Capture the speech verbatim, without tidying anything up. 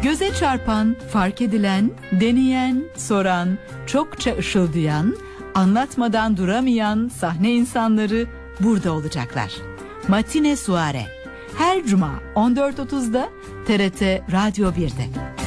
Göze çarpan, fark edilen, deneyen, soran, çokça ışıldayan, anlatmadan duramayan sahne insanları burada olacaklar. Matine Soare. Her cuma on dört otuzda T R T Radyo bir'de.